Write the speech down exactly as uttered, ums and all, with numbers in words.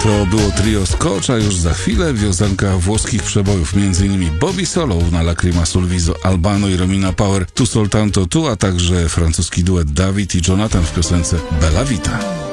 To było trio Scotch, a już za chwilę wiązanka włoskich przebojów, m.in. Bobby Solow na Lacrima sul Viso, Albano i Romina Power, Tu Soltanto Tu, a także francuski duet David i Jonathan w piosence Bella Vita.